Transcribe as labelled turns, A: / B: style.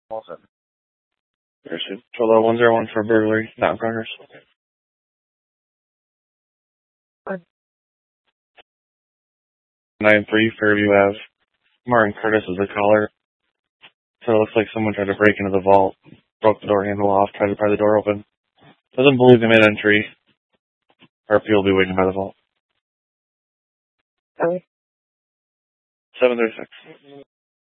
A: All set. Pursuit 10101 for burglary, not in progress. 93 Fairview Ave. Martin Curtis is the caller. So it looks like someone tried to break into the vault, broke the door handle off, tried to pry the door open. Doesn't believe they made entry. RP will be waiting by the vault. 736.